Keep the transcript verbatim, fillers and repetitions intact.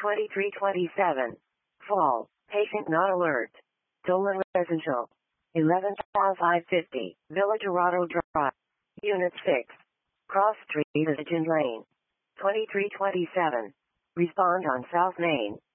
twenty-three twenty-seven. Fall. Patient not alert. Dolan Residential. eleven five fifty. Villa Dorado Drive. Unit six. Cross Street, Legend Lane. twenty-three twenty-seven. Respond on South Main.